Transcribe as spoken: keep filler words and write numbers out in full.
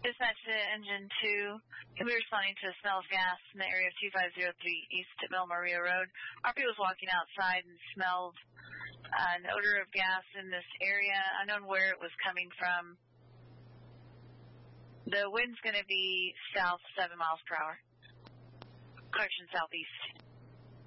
Dispatch to Engine two. We were responding to a smell of gas in the area of two five zero three East Mel Maria Road. R P was walking outside and smelled uh, an odor of gas in this area, unknown where it was coming from. The wind's going to be south seven miles per hour. Correction, southeast.